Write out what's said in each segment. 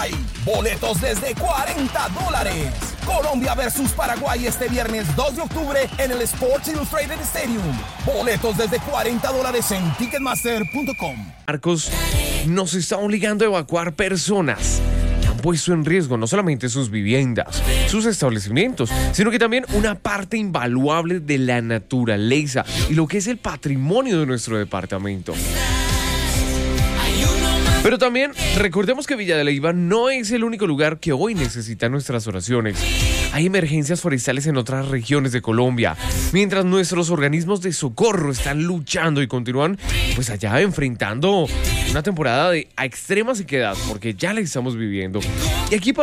Paraguay. Boletos desde $40. Colombia versus Paraguay este viernes 2 de octubre en el Sports Illustrated Stadium. Boletos desde $40 en Ticketmaster.com. Marcos nos está obligando a evacuar personas que han puesto en riesgo no solamente sus viviendas, sus establecimientos, sino que también una parte invaluable de la naturaleza y lo que es el patrimonio de nuestro departamento. Pero también recordemos que Villa de Leyva no es el único lugar que hoy necesita nuestras oraciones. Hay emergencias forestales en otras regiones de Colombia, mientras nuestros organismos de socorro están luchando y continúan pues allá enfrentando una temporada de extrema sequedad, porque ya la estamos viviendo. Y aquí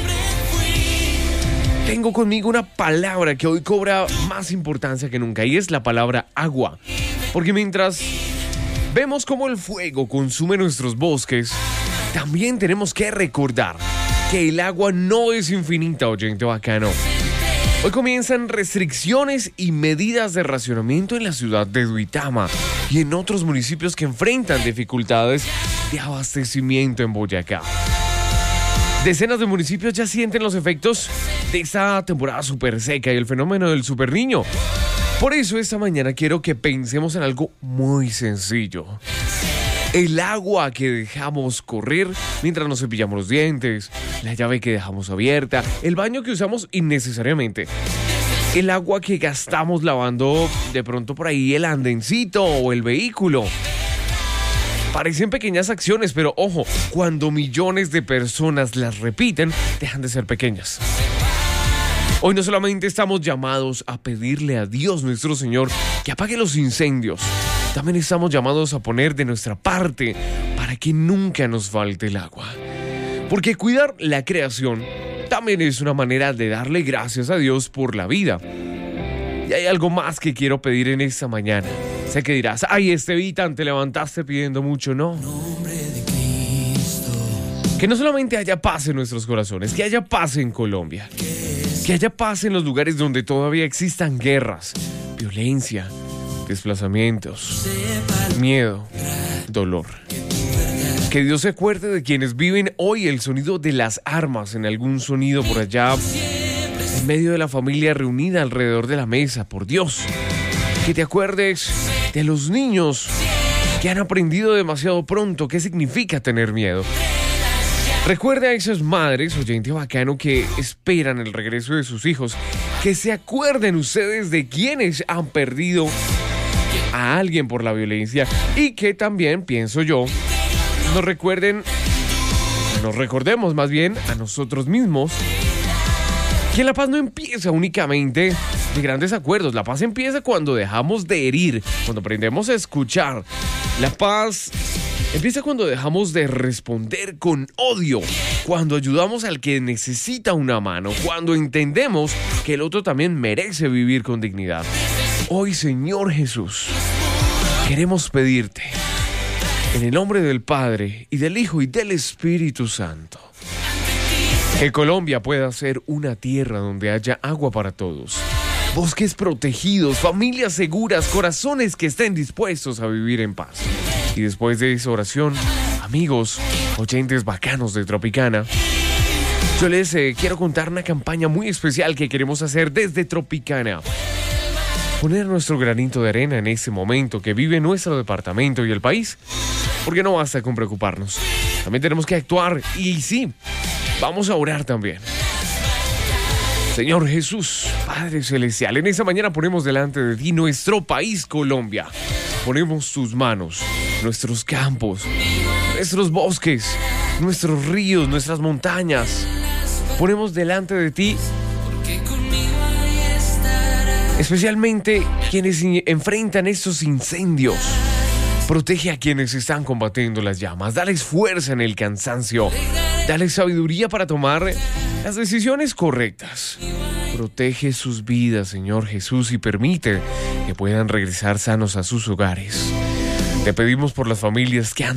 tengo conmigo una palabra que hoy cobra más importancia que nunca, y es la palabra agua. Porque mientras vemos cómo el fuego consume nuestros bosques, también tenemos que recordar que el agua no es infinita, oyente bacano. Hoy comienzan restricciones y medidas de racionamiento en la ciudad de Duitama y en otros municipios que enfrentan dificultades de abastecimiento en Boyacá. Decenas de municipios ya sienten los efectos de esta temporada súper seca y el fenómeno del Super Niño. Por eso esta mañana quiero que pensemos en algo muy sencillo. El agua que dejamos correr mientras nos cepillamos los dientes, la llave que dejamos abierta, el baño que usamos innecesariamente, el agua que gastamos lavando de pronto por ahí el andencito o el vehículo. Parecen pequeñas acciones, pero ojo, cuando millones de personas las repiten, dejan de ser pequeñas. Hoy no solamente estamos llamados a pedirle a Dios nuestro Señor que apague los incendios, también estamos llamados a poner de nuestra parte para que nunca nos falte el agua. Porque cuidar la creación también es una manera de darle gracias a Dios por la vida. Y hay algo más que quiero pedir en esta mañana. Sé que dirás, ay, Estevitan, te levantaste pidiendo mucho, ¿no? Que no solamente haya paz en nuestros corazones, que haya paz en Colombia. Que haya paz en los lugares donde todavía existan guerras, violencia, desplazamientos, miedo, dolor. Que Dios se acuerde de quienes viven hoy el sonido de las armas en algún sonido por allá, en medio de la familia reunida alrededor de la mesa, por Dios. Que te acuerdes de los niños que han aprendido demasiado pronto qué significa tener miedo. Recuerda a esas madres, oyente bacano, que esperan el regreso de sus hijos. Que se acuerden ustedes de quienes han perdido a alguien por la violencia. Y que también, pienso yo, nos recordemos más bien a nosotros mismos que la paz no empieza únicamente de grandes acuerdos. La paz empieza cuando dejamos de herir, cuando aprendemos a escuchar. La paz empieza cuando dejamos de responder con odio, cuando ayudamos al que necesita una mano, cuando entendemos que el otro también merece vivir con dignidad. Hoy, Señor Jesús, queremos pedirte, en el nombre del Padre, y del Hijo, y del Espíritu Santo, que Colombia pueda ser una tierra donde haya agua para todos, bosques protegidos, familias seguras, corazones que estén dispuestos a vivir en paz. Y después de esa oración, amigos, oyentes bacanos de Tropicana, yo les quiero contar una campaña muy especial que queremos hacer desde Tropicana. Poner nuestro granito de arena en ese momento que vive nuestro departamento y el país, porque no basta con preocuparnos. También tenemos que actuar y sí, vamos a orar también. Señor Jesús, Padre Celestial, en esta mañana ponemos delante de ti nuestro país, Colombia. Ponemos tus manos, nuestros campos, nuestros bosques, nuestros ríos, nuestras montañas. Ponemos delante de ti especialmente quienes enfrentan estos incendios. Protege a quienes están combatiendo las llamas. Dales fuerza en el cansancio. Dales sabiduría para tomar las decisiones correctas. Protege sus vidas, Señor Jesús, y permite que puedan regresar sanos a sus hogares. Te pedimos por las familias que han